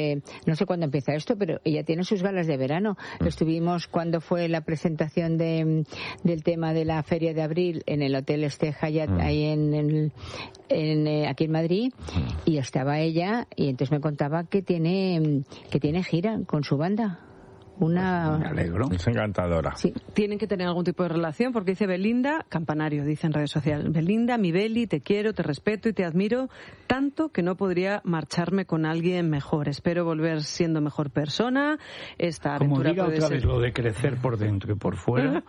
no sé cuándo empieza esto, pero ella tiene sus galas de verano. Estuvimos cuando fue la presentación del tema de la Feria de Abril en el Hotel Hyatt ahí aquí en Madrid, y estaba ella, y entonces me contaba que tiene gira con su banda. Me alegro. Es encantadora. Sí, tienen que tener algún tipo de relación, porque dice Belinda, campanario, dice en redes sociales: Belinda, mi Beli, te quiero, te respeto y te admiro tanto que no podría marcharme con alguien mejor. Espero volver siendo mejor persona. Esta aventura como diga otra vez lo de crecer por dentro y por fuera,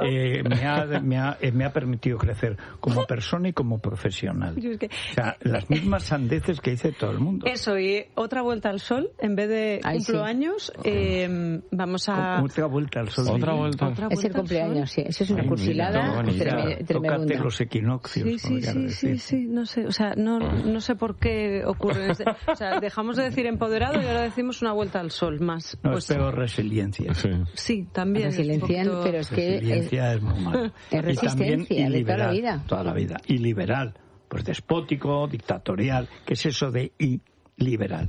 me ha permitido crecer como persona y como profesional. O sea, las mismas sandeces que dice todo el mundo. Eso, y otra vuelta al sol, en vez de cumpleaños, vamos a... Otra vuelta al sol. Otra vuelta. Es el cumpleaños, sí. Eso es una cursilada tremenda. Tócate los equinoccios. Sí, no sé. O sea, no sé por qué ocurre. O sea, dejamos de decir empoderado y ahora decimos una vuelta al sol más. No, pues, es peor resiliencia. Sí, también. Resiliencia, pero es que... Resiliencia es muy malo. Es resistencia de toda la vida. Toda la vida. Y liberal. Pues despótico, dictatorial. ¿Qué es eso de liberal?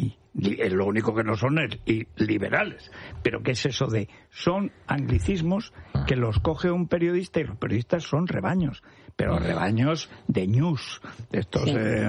Lo único que no son es liberales. Pero ¿qué es eso de? Son anglicismos que los coge un periodista, y los periodistas son rebaños, pero rebaños de news. Estos,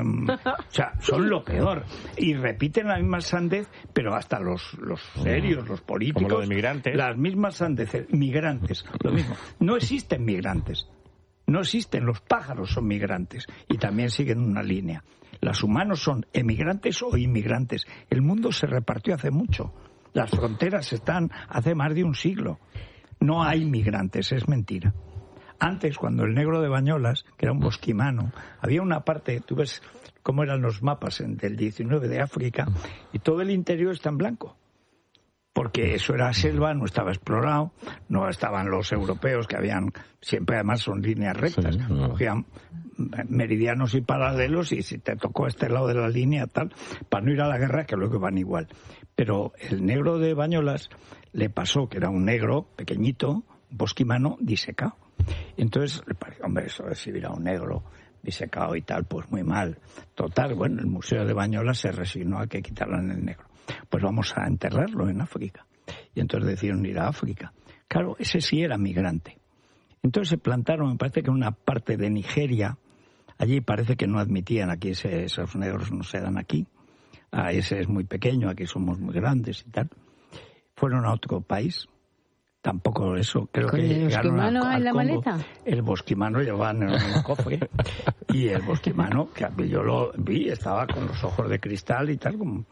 o sea, son lo peor. Y repiten la misma sandez, pero hasta los serios, los políticos. Como lo de migrantes. Las mismas sandeces. Migrantes, lo mismo. No existen migrantes. No existen. Los pájaros son migrantes. Y también siguen una línea. Los humanos son emigrantes o inmigrantes. El mundo se repartió hace mucho. Las fronteras están hace más de un siglo. No hay migrantes, es mentira. Antes, cuando el negro de Bañolas, que era un bosquimano, había una parte, tú ves cómo eran los mapas del 19 de África, y todo el interior está en blanco. Porque eso era selva, no estaba explorado, no estaban los europeos, que habían, siempre además son líneas rectas, cogían meridianos y paralelos, y si te tocó este lado de la línea tal, para no ir a la guerra, que luego van igual. Pero el negro de Bañolas le pasó que era un negro pequeñito, bosquimano, disecado. Entonces le pareció, hombre, eso de recibir a un negro disecado y tal, pues muy mal. Total, bueno, el Museo de Bañolas se resignó a que quitaran el negro. Pues vamos a enterrarlo en África. Y entonces decidieron ir a África. Claro, ese sí era migrante. Entonces se plantaron, me parece que en una parte de Nigeria, allí parece que no admitían, aquí esos negros no se dan aquí, ese es muy pequeño, aquí somos muy grandes y tal. Fueron a otro país, tampoco eso, creo que llegaron al Congo. ¿En la maleta? El bosquimano llevaban en un cofre, y el bosquimano, que yo lo vi, estaba con los ojos de cristal y tal, como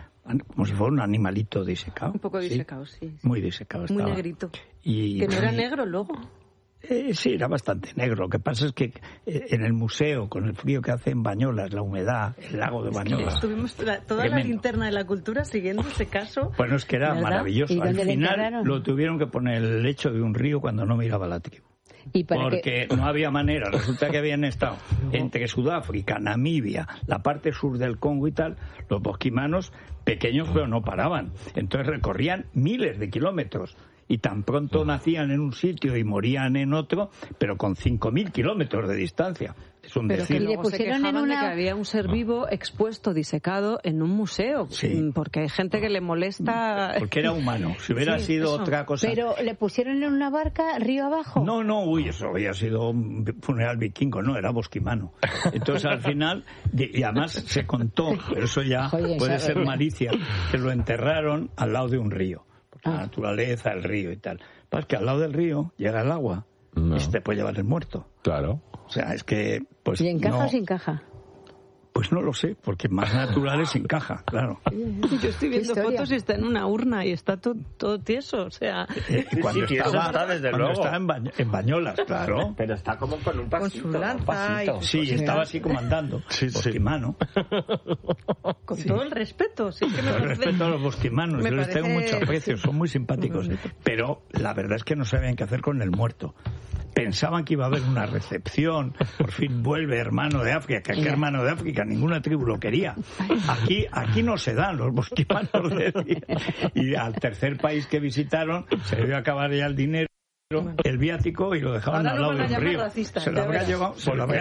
si fuera un animalito disecado. Un poco disecado, sí. Muy disecado estaba. Muy negrito. Y, que no era negro luego. Sí, era bastante negro. Lo que pasa es que en el museo, con el frío que hace en Bañolas, la humedad, el lago de Bañolas... Estuvimos toda la linterna de la cultura siguiendo ese caso. Bueno, es que era maravilloso. Al final lo tuvieron que poner el lecho de un río cuando no miraba la tribu. Porque no había manera. Resulta que habían estado entre Sudáfrica, Namibia, la parte sur del Congo y tal, los bosquimanos pequeños, pero no paraban. Entonces recorrían miles de kilómetros. Y tan pronto nacían en un sitio y morían en otro, pero con 5.000 kilómetros de distancia. Es un pero decir. Que luego se quejaban de que había un ser vivo expuesto, disecado, en un museo. Sí. Porque hay gente que le molesta... Porque era humano. Si hubiera sido otra cosa... Pero ¿le pusieron en una barca río abajo? No, eso había sido un funeral vikingo, no, era bosquimano. Entonces al final, y además se contó, pero eso ya puede ser malicia, que lo enterraron al lado de un río. La naturaleza, el río y tal. Pasa que al lado del río llega el agua y se te puede llevar el muerto. Claro. O sea, es que... Pues, ¿y encaja o sin caja? Pues no lo sé, porque más naturales encaja, claro. Yo estoy viendo fotos y está en una urna y está todo tieso, o sea... Cuando estaba en Bañolas, claro. Pero está como con un pasito. Con su lanza. Sí, estaba así como andando. Bosquimano. Con todo el respeto. Sí, que todo el respeto a los bosquimanos. Yo les tengo mucho aprecio, son muy simpáticos. Pero la verdad es que no sabían qué hacer con el muerto. Pensaban que iba a haber una recepción, por fin vuelve hermano de África. ¿Qué hermano de África? Ninguna tribu lo quería. Aquí no se dan los bosquimanos. Y al tercer país que visitaron se debió acabar ya el dinero. el viático y lo dejaban al lado del río. Se lo habría llevado.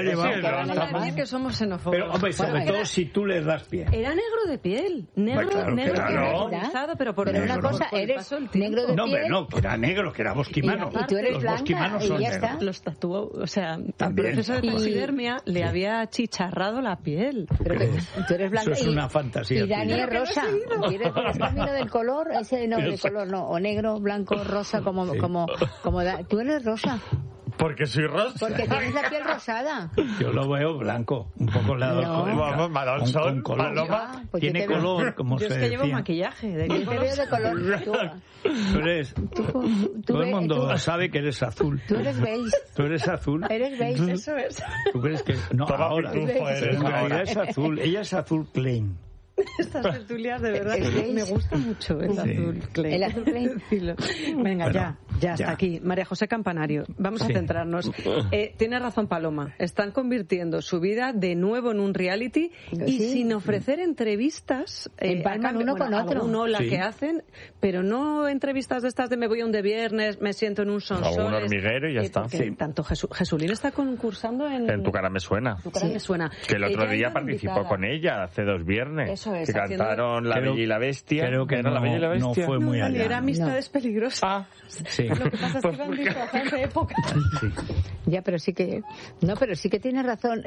Que somos xenófobos. Pero, hombre, sobre todo si tú le das pie. Era negro de piel. Negro pero por una cosa, eres negro de piel. No, hombre, no, que era negro, que era bosquimano. Y tú eres blanca, bosquimanos son negros. Los tatuó, o sea, también, el proceso de taxidermia le había chicharrado la piel. Pero que tú eres blanca. Eso es una fantasía. Y Dani es rosa. ¿Quieres camino del color? Ese no, del color no. O negro, blanco, rosa, como tú eres rosa. Porque soy rosa. Porque tienes la piel rosada. Yo lo veo blanco, un poco lado con color. Pues tiene color, como se decía. Yo es que llevo maquillaje. Yo te veo de color. Todo el mundo sabe que eres azul. Tú eres beige. Tú eres azul. Eres beige, eso es. ¿Tú crees que no? Ahora. En realidad es azul. Ella es azul plain. Estas tertulias, de verdad, me gusta mucho el azul clay. El azul clay. Venga, bueno, ya está aquí. María José Campanario, vamos a centrarnos. Tiene razón Paloma, están convirtiendo su vida de nuevo en un reality y sin ofrecer entrevistas. Empalman uno con otro. Uno la que hacen, pero no entrevistas de estas de me voy un de viernes, me siento en un sonsoles. Un hormiguero y ya está. Tanto Jesulín está concursando en Tu cara me suena. Tu cara me suena. Que el otro día participó con ella, hace 2 viernes. Eso es, que cantaron La Bella y la Bestia. Creo que era La Bella y la Bestia. No fue muy allá. Era Amistades Peligrosas. Sí. Lo que pasa es que lo han dicho hace época. Sí. Ya, pero sí que tiene razón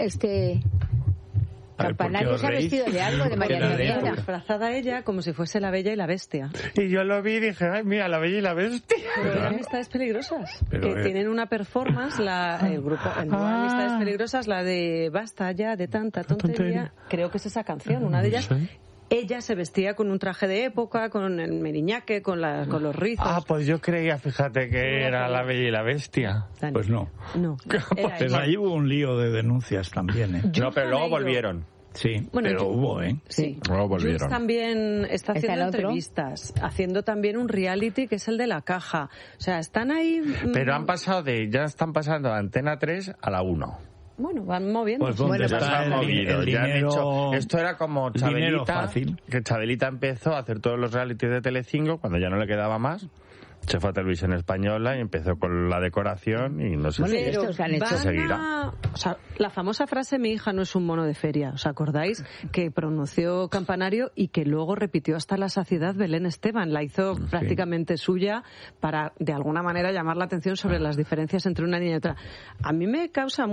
Campanario se ha vestido de algo de María Antonieta. Disfrazada ella como si fuese La Bella y la Bestia. Y yo lo vi y dije, ay, mira, La Bella y la Bestia. Pero eran Amistades Peligrosas. Que tienen una performance, el grupo Amistades Peligrosas, la de Basta ya de tanta tontería. Creo que es esa canción, una de ellas. Ella se vestía con un traje de época, con el meriñaque, con los rizos. Pues yo creía, fíjate, que era La Bella y la Bestia. Pues no. Pues ahí hubo un lío de denuncias también, No, pero luego volvieron. Sí, pero hubo, Sí. Luego volvieron. Jules también está haciendo entrevistas, haciendo también un reality que es el de La Caja. O sea, están ahí... Pero ya están pasando de Antena 3 a la 1. Bueno, van moviendo. Pues ¿dónde está el dinero? Esto era como Chabelita, que Chabelita empezó a hacer todos los realities de Telecinco cuando ya no le quedaba más. Se fue a Televisión Española y empezó con la decoración y no sé si se seguirá. O sea, la famosa frase mi hija no es un mono de feria, ¿os acordáis? Que pronunció Campanario y que luego repitió hasta la saciedad Belén Esteban. La hizo prácticamente suya para, de alguna manera, llamar la atención sobre las diferencias entre una niña y otra. A mí me causa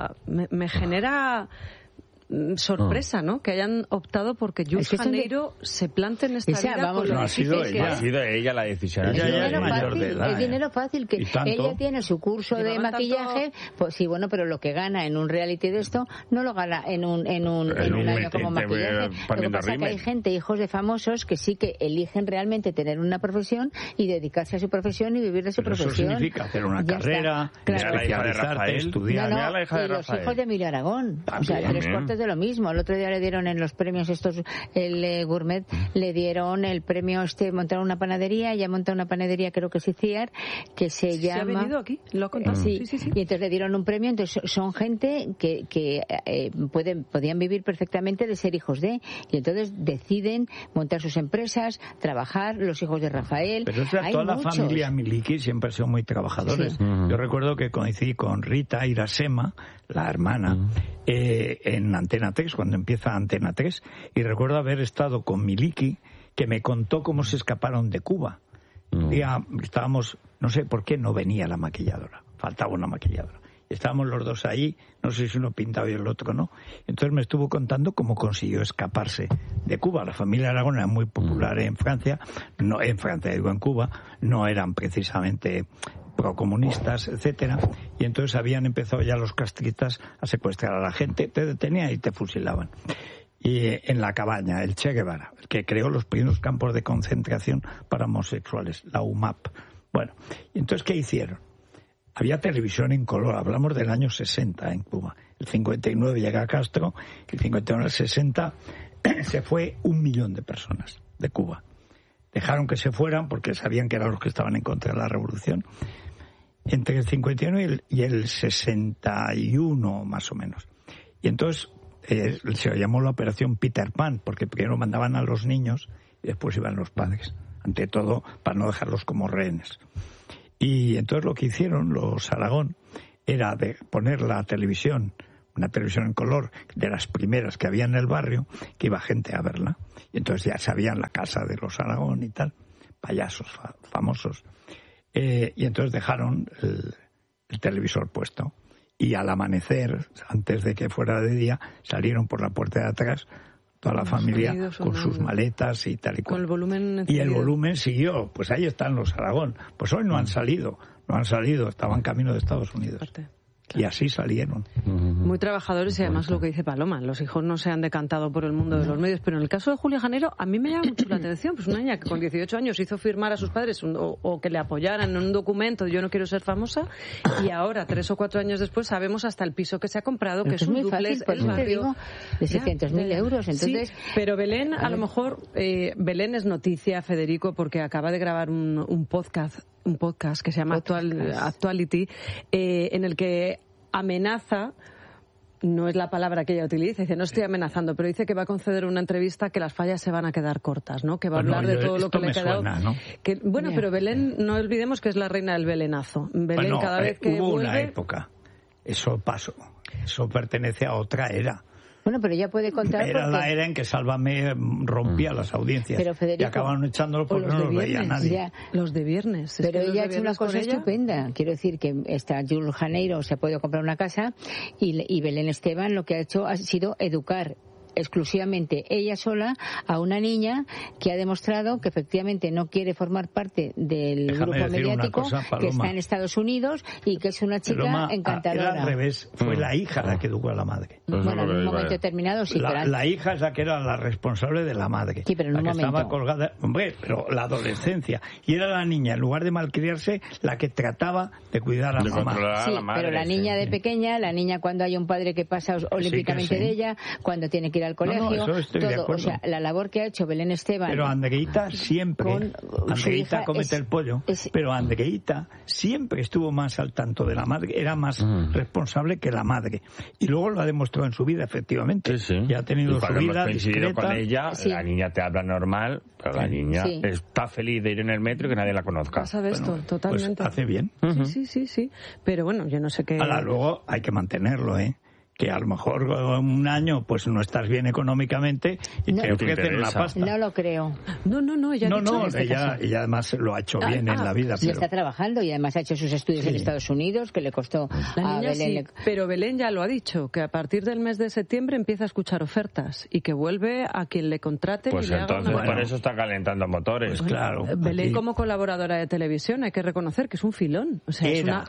me genera... sorpresa, ¿no? Que hayan optado porque Jules Janeiro se plante en esta vida. No ha sido ella. Ha sido ella la decisión. Es dinero fácil que ella tiene su curso de maquillaje, pues sí, bueno, pero lo que gana en un reality de esto no lo gana en un año como maquillaje. Lo que pasa es que hay gente, hijos de famosos, que sí que eligen realmente tener una profesión y dedicarse a su profesión y vivir de su profesión. Eso significa hacer una carrera, especializarte, estudiar. Y los hijos de Emilio Aragón. O sea, 3/4 de lo mismo. El otro día le dieron en los premios el Gourmet, le dieron el premio montar una panadería. Ella monta una panadería, creo que es Iciar, que se llama... ¿Se ha venido aquí? ¿Lo ha contado? Sí. Y entonces le dieron un premio. Entonces son gente que podían vivir perfectamente de ser hijos de, y entonces deciden montar sus empresas, trabajar, los hijos de Rafael. Pero toda la familia Miliki siempre han sido muy trabajadores. Yo recuerdo que coincidí con Rita Irasema, la hermana, en Antena 3, cuando empieza Antena 3, y recuerdo haber estado con Miliki, que me contó cómo se escaparon de Cuba. Un día estábamos, no sé por qué no venía la maquilladora, faltaba una maquilladora. Estábamos los dos ahí, no sé si uno pintaba y el otro no. Entonces me estuvo contando cómo consiguió escaparse de Cuba. La familia Aragón era muy popular en Francia, en Cuba, no eran precisamente procomunistas, etcétera, y entonces habían empezado ya los castristas a secuestrar a la gente, te detenían y te fusilaban. Y en la cabaña, el Che Guevara, el que creó los primeros campos de concentración para homosexuales, la UMAP. Bueno, y entonces, ¿qué hicieron? Había televisión en color, hablamos del año 60 en Cuba. El 59 llega Castro, el 59 al 60 se fue 1 millón de personas de Cuba. Dejaron que se fueran porque sabían que eran los que estaban en contra de la revolución. Entre el 51 y el 61, más o menos. Y entonces se llamó la operación Peter Pan, porque primero mandaban a los niños y después iban los padres. Ante todo, para no dejarlos como rehenes. Y entonces lo que hicieron los Aragón era de poner la televisión, una televisión en color, de las primeras que había en el barrio, que iba gente a verla. Y entonces ya sabían la casa de los Aragón y tal, payasos famosos. Y entonces dejaron el televisor puesto. Y al amanecer, antes de que fuera de día, salieron por la puerta de atrás toda la familia con sus maletas y tal y cual. Con el volumen y el volumen siguió. Pues ahí están los Aragón. Pues hoy no han salido, estaban camino de Estados Unidos. Claro. Y así salieron. Muy trabajadores y además lo que dice Paloma, los hijos no se han decantado por el mundo de los medios, pero en el caso de Julia Janeiro a mí me llama mucho la atención, pues una niña que con 18 años hizo firmar a sus padres o que le apoyaran en un documento de yo no quiero ser famosa, y ahora 3 o 4 años después sabemos hasta el piso que se ha comprado, que es un duplex, por eso te digo, de 600.000 euros. Entonces, sí, pero Belén, a lo mejor Belén es noticia, Federico, porque acaba de grabar un podcast que se llama Actuality, en el que amenaza, no es la palabra que ella utiliza, dice no estoy amenazando, pero dice que va a conceder una entrevista que las fallas se van a quedar cortas, ¿no? Que va a hablar de todo lo que le ha quedado. Suena, ¿no? Pero Belén, no olvidemos que es la reina del belenazo. Belén cada vez que hubo vuelve... una época, eso pasó, eso pertenece a otra era. Bueno, pero ella puede contar era la era en que Sálvame rompía las audiencias, pero Federico, y acabaron echándolo porque no los veía nadie. Ya, los de viernes. Pero ella ha hecho una cosa estupenda. Quiero decir que Julia Janeiro se ha podido comprar una casa y Belén Esteban lo que ha hecho ha sido educar exclusivamente ella sola a una niña que ha demostrado que efectivamente no quiere formar parte del grupo mediático, que está en Estados Unidos y que es una chica encantadora. Era al revés, fue la hija la que educó a la madre. Bueno, en un momento determinado sí. La hija es la que era la responsable de la madre. Sí, pero en un momento. Estaba colgada, pero la adolescencia. Y era la niña, en lugar de malcriarse, la que trataba de cuidar a la mamá. Sí, pero la niña de pequeña, la niña cuando hay un padre que pasa olímpicamente de ella, cuando tiene que ir al colegio, todo, o sea, la labor que ha hecho Belén Esteban. Pero Andreita siempre, Andreita comete el pollo, pero Andreita siempre estuvo más al tanto de la madre, era más responsable que la madre. Y luego lo ha demostrado en su vida, efectivamente. Y ha tenido su vida discreta. Con ella, la niña te habla normal, pero la niña está feliz de ir en el metro y que nadie la conozca. Pasa de esto, totalmente. Pues hace bien. Sí. Pero bueno, yo no sé qué... Ahora, luego hay que mantenerlo, que a lo mejor un año pues no estás bien económicamente y te ofrecen una pasta. No lo creo. No, ella además lo ha hecho bien en la vida. Pero... está trabajando y además ha hecho sus estudios en Estados Unidos, que le costó a Belén. Pero Belén ya lo ha dicho, que a partir del mes de septiembre empieza a escuchar ofertas y que vuelve a quien le contrate. Pues entonces por eso está calentando motores. Pues claro. Belén como colaboradora de televisión hay que reconocer que es un filón. O sea, era.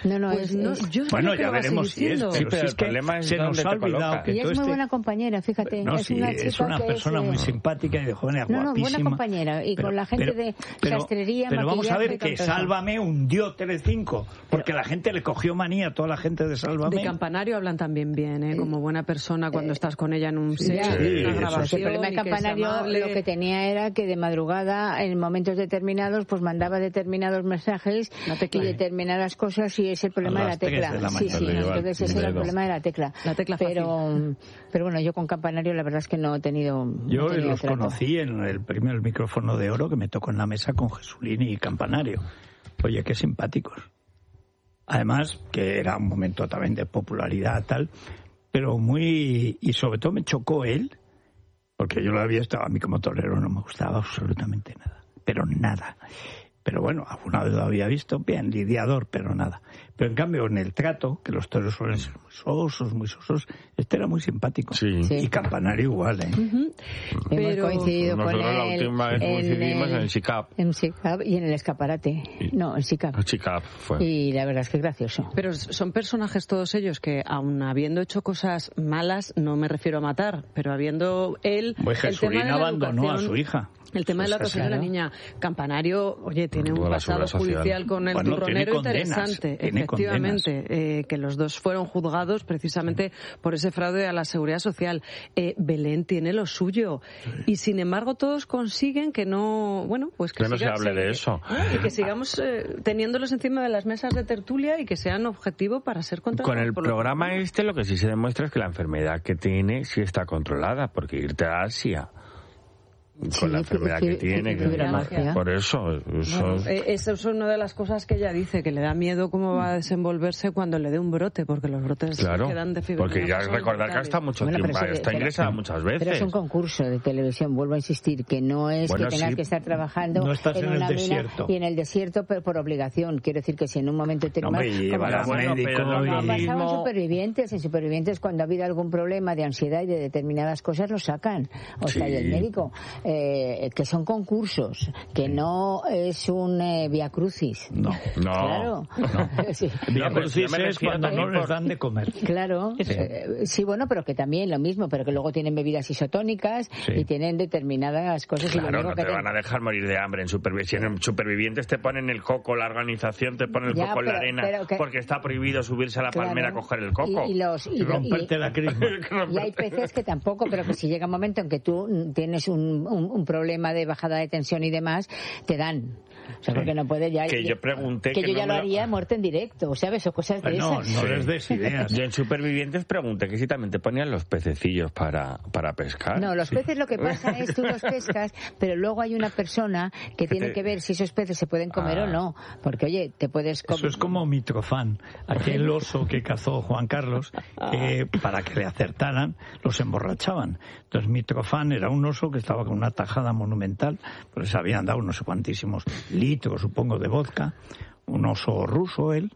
Bueno, ya veremos si es. Pero el problema se nos ha olvidado que ella es muy buena compañera, fíjate. Es una persona muy simpática y de joven, guapísima. Buena compañera y con la gente de sastrería, pero vamos a ver que Sálvame hundió Telecinco, porque la gente le cogió manía a toda la gente de Sálvame. De Campanario hablan también bien, como buena persona cuando estás con ella en un set, una grabación. El problema de Campanario lo que tenía era que de madrugada, en momentos determinados, pues mandaba determinados mensajes y determinadas cosas, y es el problema de la tecla. Entonces ese era el problema de la tecla. Pero bueno, yo con Campanario la verdad es que no he tenido. Yo los conocí en el primer micrófono de oro que me tocó en la mesa con Jesulín y Campanario. Oye, qué simpáticos. Además, que era un momento también de popularidad tal, pero y sobre todo me chocó él, porque yo lo había estado a mí como torero, no me gustaba absolutamente nada, pero nada. Pero bueno, alguna vez lo había visto, bien, lidiador, pero nada. Pero en cambio, en el trato, que los toros suelen ser muy sosos, este era muy simpático. Y Campanario igual, Hemos coincidido con él. La última vez coincidimos en el SICAP. En SICAP y en el escaparate. No, en SICAP. El SICAP fue. Y la verdad es que es gracioso. Pero son personajes todos ellos que, aun habiendo hecho cosas malas, no me refiero a matar, pero habiendo él... Pues Jesulín abandonó a su hija. El tema de la educación de la niña. Campanario, tiene un pasado judicial con el turronero interesante, efectivamente, que los dos fueron juzgados precisamente por ese fraude a la seguridad social. Belén tiene lo suyo y sin embargo todos consiguen que no, que no se hable de eso y que sigamos teniéndolos encima de las mesas de tertulia y que sean objetivo para ser controlados. Con el programa lo que sí se demuestra es que la enfermedad que tiene sí está controlada, porque irte a Asia con la enfermedad que tiene. Por eso es una de las cosas que ella dice, que le da miedo cómo va a desenvolverse cuando le dé un brote, porque los brotes quedan de fibromialgia. Porque ya recordar que está mucho tiempo, está ingresada muchas veces. Pero es un concurso de televisión, vuelvo a insistir, que no es que tengas que estar trabajando en una mina y en el desierto pero por obligación. Quiero decir que si en un momento determinado... ha pasado en supervivientes cuando ha habido algún problema de ansiedad y de determinadas cosas lo sacan. O sea, y el médico... que son concursos, que no es un Via Crucis. No. Claro. Sí. Via Crucis es cuando no les dan de comer. Claro. Sí, bueno, pero que también lo mismo, pero que luego tienen bebidas isotónicas y tienen determinadas cosas. Claro, y no te van a dejar morir de hambre en supervivientes. En supervivientes te ponen el coco, la organización te pone el coco en la arena, porque está prohibido subirse a la palmera a coger el coco. Y romperte la crisma. Y hay peces que tampoco, pero que si llega un momento en que tú tienes un problema de bajada de tensión y demás, te dan. O sea, porque no puede ya... Que yo pregunté... Que yo ya lo haría muerte en directo, ¿sabes? O cosas de esas. No les des ideas. Yo en Supervivientes pregunté que si también te ponían los pececillos para pescar. No, los peces lo que pasa es tú los pescas, pero luego hay una persona que tiene que ver si esos peces se pueden comer o no. Porque, oye, te puedes comer... Eso es como Mitrofán, aquel oso que cazó Juan Carlos, que para que le acertaran, los emborrachaban. Entonces Mitrofán era un oso que estaba con una tajada monumental, pues habían dado no sé cuantísimos litros, supongo, de vodka, un oso ruso él,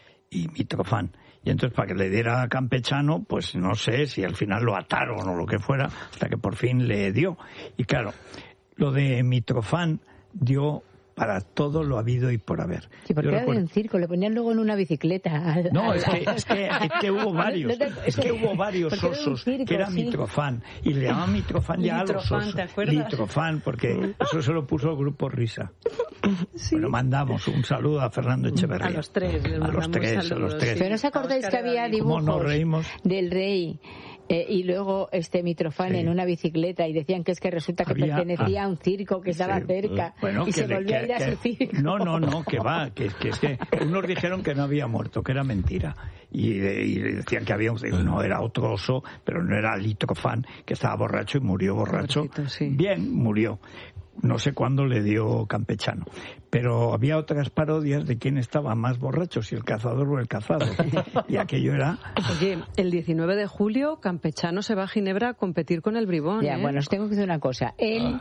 y Mitrofán. Y entonces para que le diera a Campechano, pues no sé si al final lo ataron o lo que fuera, hasta que por fin le dio. Y claro, lo de Mitrofán dio para todo lo habido y por haber. Sí, porque era de un circo, le ponían luego en una bicicleta. No, es que hubo varios. Es que hubo varios osos que eran Mitrofán. Y le llamaban Mitrofán ya a los osos. Mitrofán, porque eso se lo puso el grupo Risa. Sí. Bueno, mandamos un saludo a Fernando Echeverría. A los tres. A los tres. Pero ¿no os acordáis que había dibujos del rey? Y luego Mitrofán en una bicicleta y decían que es que resulta que pertenecía a un circo que estaba cerca y se volvió a ir a su circo. No, que va, que es que unos dijeron que no había muerto, que era mentira. Y decían que había no era otro oso, pero no era Mitrofán, que estaba borracho y murió borracho. Bien, murió. No sé cuándo le dio Campechano. Pero había otras parodias de quién estaba más borracho, si el cazador o el cazado. Y aquello era... Oye, el 19 de julio Campechano se va a Ginebra a competir con el Bribón. Bueno, os tengo que decir una cosa. El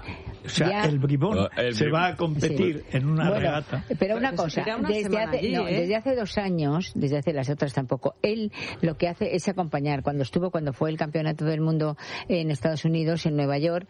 Bribón se va a competir en una regata. Pero una cosa, desde hace 2 años, desde hace las otras tampoco, él lo que hace es acompañar. Cuando fue el campeonato del mundo en Estados Unidos, en Nueva York,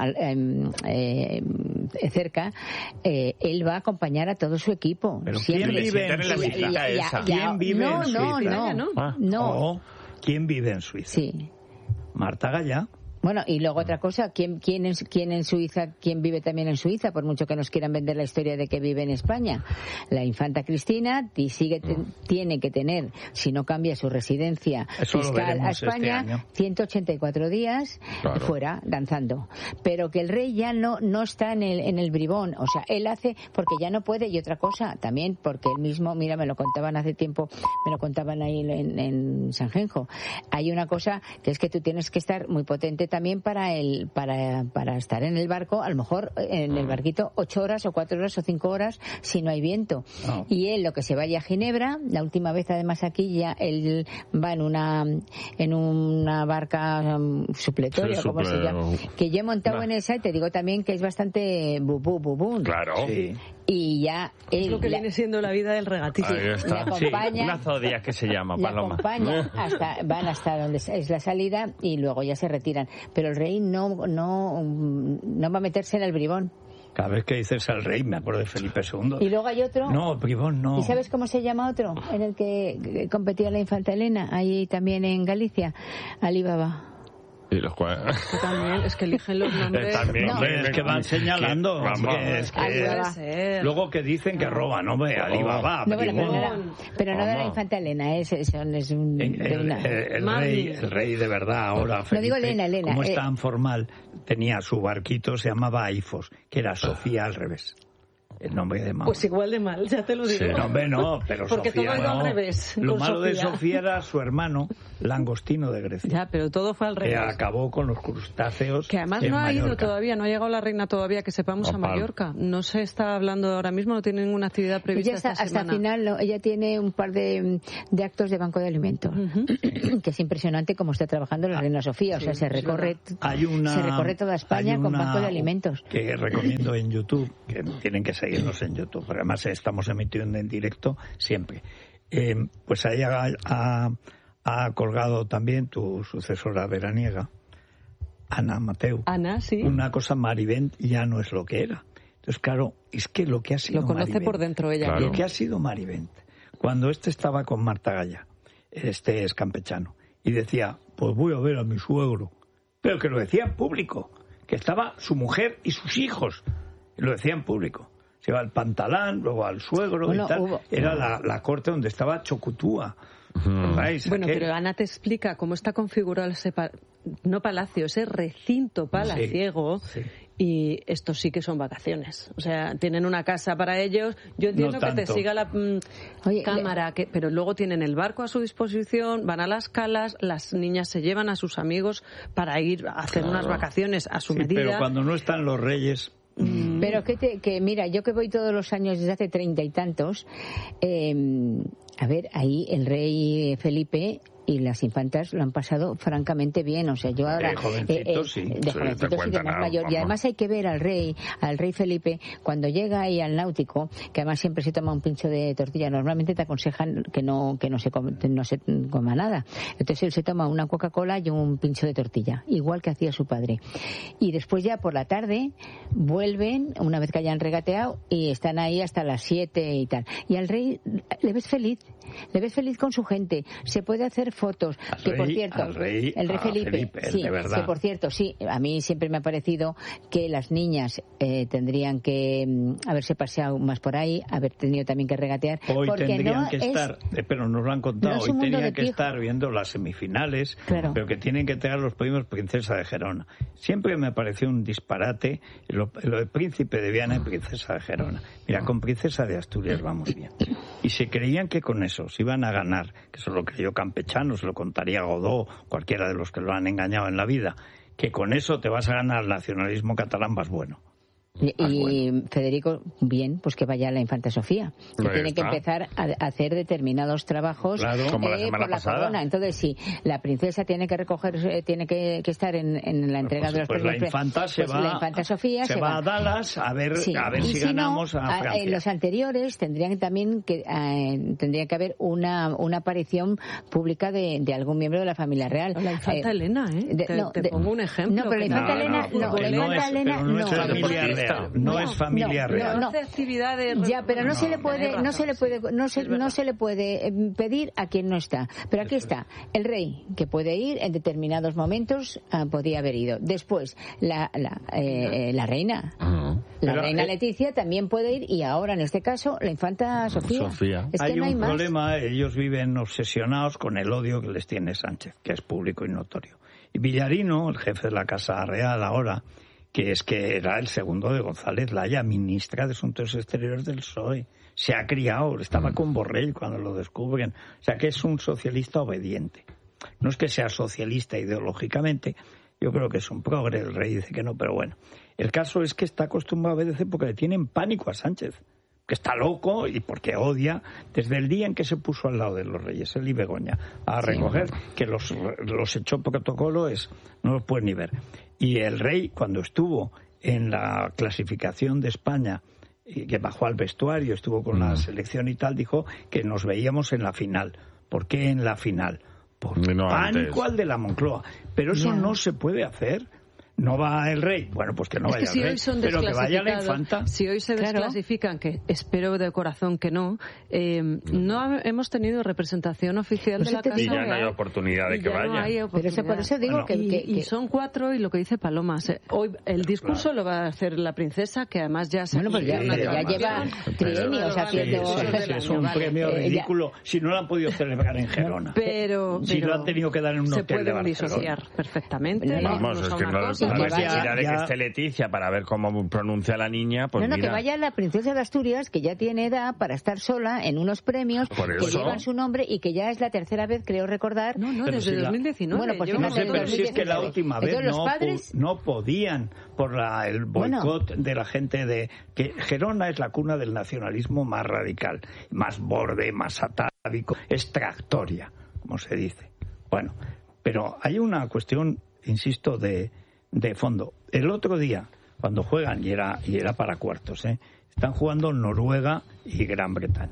cerca, él va a acompañar a todo su equipo. Pero ¿quién vive en Suiza? ¿Quién vive en Suiza? No. ¿Quién vive en Suiza? Sí. Marta Gallá. Bueno, y luego otra cosa, ¿quién en Suiza, quién vive también en Suiza, por mucho que nos quieran vender la historia de que vive en España? La infanta Cristina tiene que tener, si no cambia su residencia fiscal a España, 184 días fuera, danzando. Pero que el rey ya no está en el Bribón, o sea, él hace, porque ya no puede, y otra cosa también, porque él mismo, mira, me lo contaban hace tiempo, me lo contaban ahí en Sanjenjo, hay una cosa que es que tú tienes que estar muy potente también para estar en el barco, a lo mejor en el barquito 8 horas o 4 horas o 5 horas si no hay viento. Y él lo que se vaya a Ginebra, la última vez además aquí ya él va en una barca supletoria, como se llama, que yo he montado en esa y te digo también que es bastante bubún. Claro. Sí. Y ya es lo que viene siendo la vida del regatista. Ahí está. Me acompaña, una Zodiac que se llama Paloma. Van hasta donde es la salida y luego ya se retiran. Pero el rey no va a meterse en el Bribón. Cada vez que dices al rey me acuerdo de Felipe II. Y luego hay otro. No, Bribón no. ¿Y sabes cómo se llama otro? En el que competía la infanta Elena, ahí también en Galicia, Alibaba. Y los cuales... También, es que eligen los nombres. Es que van señalando. Luego que dicen que roban, Alibaba, pero no de la infanta Elena, es un... El rey de verdad ahora, Felipe, no digo Elena. Como es tan formal, tenía su barquito, se llamaba Aifos, que era Sofía al revés. el nombre de Mahoma. Pues igual de mal, ya te lo digo. Sí, no, hombre, no, pero porque Sofía todo no. al revés. Lo malo de Sofía era su hermano, Langostino de Grecia. Ya, pero todo fue al revés. Que acabó con los crustáceos. Que además no ha ido todavía, no ha llegado la reina todavía, que sepamos, a Mallorca. No se está hablando ahora mismo, no tiene ninguna actividad prevista. Ella está, hasta final, ella tiene un par de actos de banco de alimentos, que es impresionante cómo está trabajando la reina Sofía. O sea, se recorre toda España con banco de alimentos. Que recomiendo en YouTube, que tienen que seguirnos en YouTube, porque además estamos emitiendo en directo siempre. Pues ahí ha colgado también tu sucesora veraniega, Ana Mateu. Ana, sí. Una cosa, Marivent ya no es lo que era. Entonces, claro, es que lo que ha sido Lo conoce por dentro ella. Claro. Lo que ha sido Marivent, cuando estaba con Marta Gaya, es campechano, y decía, pues voy a ver a mi suegro, pero que lo decía en público, que estaba su mujer y sus hijos, y lo decía en público. Se iba al Pantalán, luego al suegro y tal. Era la corte donde estaba Chocutúa. Bueno, pero Ana te explica cómo está configurado ese no palacio, ese recinto palaciego. Sí. Y estos sí que son vacaciones. O sea, tienen una casa para ellos. Yo entiendo que te siga la cámara, pero luego tienen el barco a su disposición, van a las calas, las niñas se llevan a sus amigos para ir a hacer unas vacaciones a su medida. Pero cuando no están los reyes... Pero que mira, yo que voy todos los años desde hace 30 y tantos, a ver, ahí el rey Felipe y las infantas lo han pasado francamente bien. O sea, yo ahora... De jovencitos sí. De jovencitos sí, de más mayor. Y además hay que ver al rey Felipe, cuando llega ahí al náutico, que además siempre se toma un pincho de tortilla. Normalmente te aconsejan que no se coma nada. Entonces él se toma una Coca-Cola y un pincho de tortilla, igual que hacía su padre. Y después ya por la tarde vuelven, una vez que hayan regateado, y están ahí hasta las 7 y tal. Y al rey le ves feliz con su gente. Se puede hacer fotos, que por cierto, el rey Felipe, sí, de verdad. Que por cierto, sí, a mí siempre me ha parecido que las niñas tendrían que haberse paseado más por ahí, haber tenido también que regatear. Hoy porque tendrían no que estar, pero nos lo han contado, no hoy tenían que estar viendo las semifinales, claro. Pero que tienen que tener los premios Princesa de Gerona. Siempre me pareció un disparate lo de Príncipe de Viana y Princesa de Gerona. Mira, con Princesa de Asturias vamos bien. Y se creían que con eso se iban a ganar, que eso es lo que yo campechano, se lo contaría Godó, cualquiera de los que lo han engañado en la vida, que con eso te vas a ganar el nacionalismo catalán, vas bueno. Y Federico, bien, pues que vaya a la infanta Sofía, que tiene que empezar a hacer determinados trabajos, claro, como la semana por la pasada. Corona. Entonces, sí, la princesa tiene que recoger, tiene que estar en la entrega de los premios. La infanta la infanta Sofía se va a Dallas a ver si ganamos a Francia. En los anteriores tendría que haber una aparición pública de algún miembro de la familia real. La infanta Elena, te pongo un ejemplo. No, pero la infanta Elena no es familia real. No hace actividades. Ya, pero no se le puede pedir a quien no está. Pero aquí está el rey, que puede ir en determinados momentos, podía haber ido. Después la reina. La reina Leticia también puede ir, y ahora en este caso la infanta Sofía. Es que hay no hay un más problema, ellos viven obsesionados con el odio que les tiene Sánchez, que es público y notorio. Y Villarino, el jefe de la Casa Real ahora, que era el segundo de González Laya, ministra de Asuntos Exteriores del PSOE. Se ha criado, estaba con Borrell cuando lo descubren. O sea que es un socialista obediente. No es que sea socialista ideológicamente, yo creo que es un progre, el rey dice que no, pero bueno. El caso es que está acostumbrado a obedecer porque le tienen pánico a Sánchez, que está loco y porque odia, desde el día en que se puso al lado de los reyes, él y Begoña, a recoger, que los echó protocolo, no los puede ni ver. Y el rey, cuando estuvo en la clasificación de España, que bajó al vestuario, estuvo con la selección y tal, dijo que nos veíamos en la final. ¿Por qué en la final? Por pánico al de la Moncloa. Pero eso no se puede hacer. ¿No va el rey? Bueno, pues que no vaya el rey, pero que vaya la infanta. Si hoy se desclasifican, que espero de corazón que no hemos tenido representación oficial de la Casa Real. Y ya no hay oportunidad de que vaya. Pero por eso digo que son 4, y lo que dice Paloma. Hoy el discurso lo va a hacer la princesa, que además ya se... Bueno, pues ya lleva trienios haciendo... Es un premio ridículo. Si no lo han podido celebrar en Gerona. Pero si lo han tenido que dar en un hotel de Barcelona. Se pueden disociar perfectamente. Vamos, es que de que esté Leticia para ver cómo pronuncia la niña, pues no, que vaya la princesa de Asturias, que ya tiene edad para estar sola en unos premios que llevan su nombre y que ya es la tercera vez, creo recordar. No, desde 2019. Bueno, pues no sé, pero si es que la última vez no podían por el boicot de la gente de... que Gerona es la cuna del nacionalismo más radical, más borde, más atávico, extractoria, como se dice. Bueno, pero hay una cuestión, insisto, de fondo. El otro día, cuando juegan, y era para cuartos, están jugando Noruega y Gran Bretaña.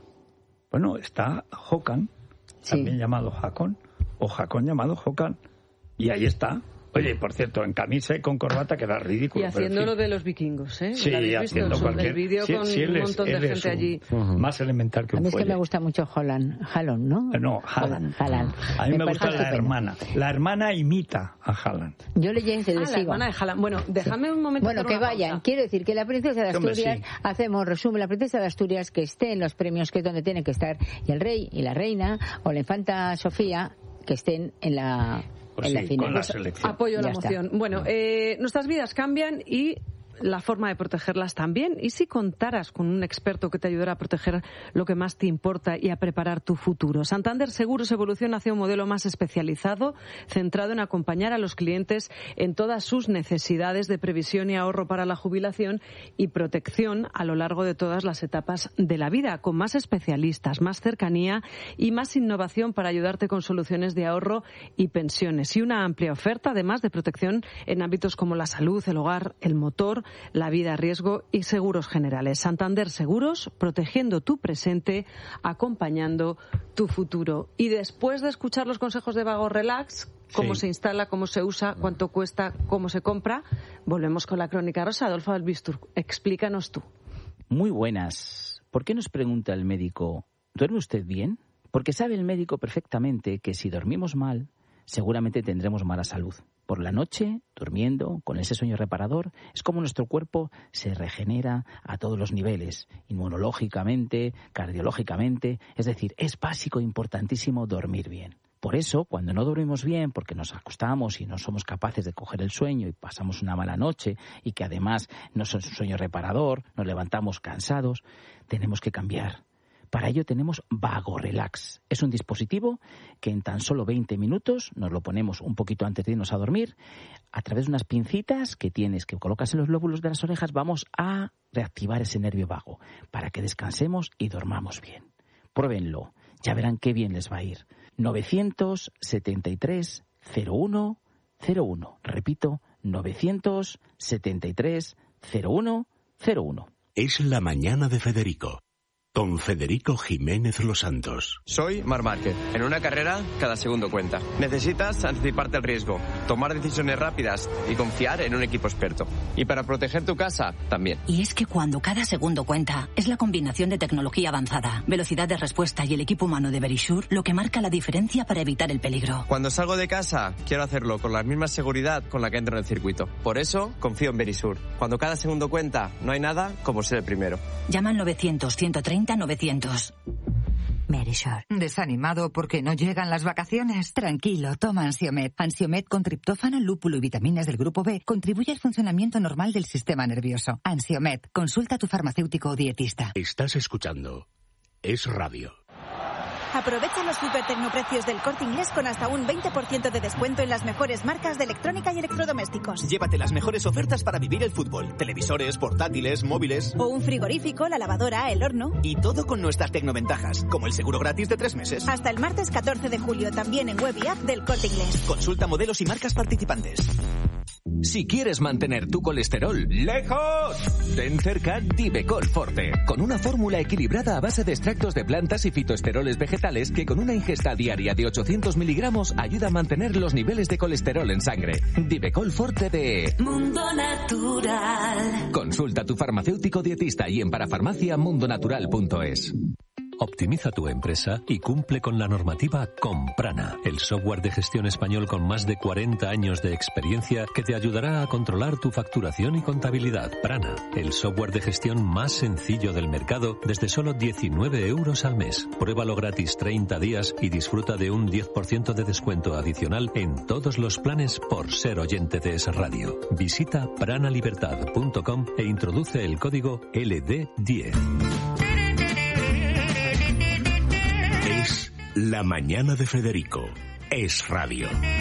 Bueno, está Håkan, también llamado Hakon, o Hakon llamado Håkan, y ahí está. Oye, por cierto, en camisa y con corbata queda ridículo. Y haciendo lo de los vikingos, ¿eh? Sí, haciendo cualquier... El vídeo con un montón de gente allí. Más elemental que un fuelle. A mí es que me gusta mucho Haaland, ¿no? No, Haaland. A mí me gusta la hermana. La hermana imita a Haaland. Yo le sigo. La hermana de Haaland. Bueno, déjame un momento. Bueno, que vayan. Pausa. Quiero decir que la princesa de Asturias, hacemos resumen, la princesa de Asturias que esté en los premios, que es donde tiene que estar, y el rey y la reina, o la infanta Sofía, que estén en la... Pues en la final. Con la selección. Apoyo la moción. Bueno, nuestras vidas cambian y la forma de protegerlas también. ¿Y si contaras con un experto que te ayudara a proteger lo que más te importa y a preparar tu futuro? Santander Seguros evoluciona hacia un modelo más especializado, centrado en acompañar a los clientes en todas sus necesidades de previsión y ahorro para la jubilación y protección a lo largo de todas las etapas de la vida, con más especialistas, más cercanía y más innovación para ayudarte con soluciones de ahorro y pensiones. Y una amplia oferta, además de protección en ámbitos como la salud, el hogar, el motor, la vida, riesgo y seguros generales. Santander Seguros, protegiendo tu presente, acompañando tu futuro. Y después de escuchar los consejos de Vago Relax, cómo se instala, cómo se usa, cuánto cuesta, cómo se compra, volvemos con la crónica rosa. Adolfo Albistur, explícanos tú. Muy buenas. ¿Por qué nos pregunta el médico, ¿duerme usted bien? Porque sabe el médico perfectamente que si dormimos mal, seguramente tendremos mala salud. Por la noche, durmiendo, con ese sueño reparador, es como nuestro cuerpo se regenera a todos los niveles, inmunológicamente, cardiológicamente, es decir, es básico e importantísimo dormir bien. Por eso, cuando no dormimos bien, porque nos acostamos y no somos capaces de coger el sueño y pasamos una mala noche y que además no es un sueño reparador, nos levantamos cansados, tenemos que cambiar. Para ello tenemos Vago Relax. Es un dispositivo que en tan solo 20 minutos nos lo ponemos un poquito antes de irnos a dormir. A través de unas pincitas que colocas en los lóbulos de las orejas, vamos a reactivar ese nervio vago para que descansemos y dormamos bien. Pruébenlo, ya verán qué bien les va a ir. 973 01 01. Repito, 973 01 01. Es la mañana de Federico. Con Federico Jiménez Los Santos. Soy Marc Márquez. En una carrera, cada segundo cuenta. Necesitas anticiparte al riesgo, tomar decisiones rápidas y confiar en un equipo experto. Y para proteger tu casa, también. Y es que cuando cada segundo cuenta, es la combinación de tecnología avanzada, velocidad de respuesta y el equipo humano de Verisure lo que marca la diferencia para evitar el peligro. Cuando salgo de casa, quiero hacerlo con la misma seguridad con la que entro en el circuito. Por eso, confío en Verisure. Cuando cada segundo cuenta, no hay nada como ser el primero. Llama al 900-130-900. Verisure. ¿Desanimado porque no llegan las vacaciones? Tranquilo, toma Ansiomed. Ansiomed con triptófano, lúpulo y vitaminas del grupo B contribuye al funcionamiento normal del sistema nervioso. Ansiomed, consulta a tu farmacéutico o dietista. Estás escuchando Es Radio. Aprovecha los super tecnoprecios del Corte Inglés con hasta un 20% de descuento en las mejores marcas de electrónica y electrodomésticos. Llévate las mejores ofertas para vivir el fútbol. Televisores, portátiles, móviles. O un frigorífico, la lavadora, el horno. Y todo con nuestras tecnoventajas, como el seguro gratis de 3 meses. Hasta el martes 14 de julio, también en web y app del Corte Inglés. Consulta modelos y marcas participantes. Si quieres mantener tu colesterol lejos, ten cerca Divecol Forte, con una fórmula equilibrada a base de extractos de plantas y fitoesteroles vegetales que con una ingesta diaria de 800 miligramos ayuda a mantener los niveles de colesterol en sangre. Divecol Forte de Mundo Natural. Consulta a tu farmacéutico dietista y en parafarmacia mundonatural.es. Optimiza tu empresa y cumple con la normativa con Prana, el software de gestión español con más de 40 años de experiencia que te ayudará a controlar tu facturación y contabilidad. Prana, el software de gestión más sencillo del mercado desde solo 19 euros al mes. Pruébalo gratis 30 días y disfruta de un 10% de descuento adicional en todos los planes por ser oyente de Es Radio. Visita pranalibertad.com e introduce el código LD10. Es La Mañana de Federico. Es Radio.